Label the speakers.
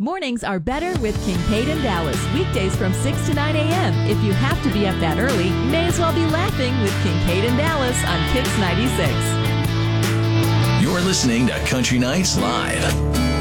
Speaker 1: Mornings are better with Kincaid and Dallas, weekdays from 6 to 9 a.m. If you have to be up that early, may as well be laughing with Kincaid and Dallas on Kicks 96.
Speaker 2: You're listening to Country Nights Live.